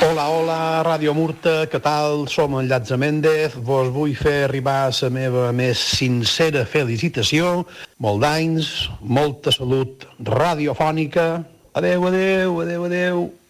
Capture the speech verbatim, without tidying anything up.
Hola, hola, Ràdio Murta, què tal? Som en Llàtzer Méndez, vos vull fer arribar la meva més sincera felicitació, molt d'anys, molta salut radiofònica. Adeu, adeu, adeu, adeu.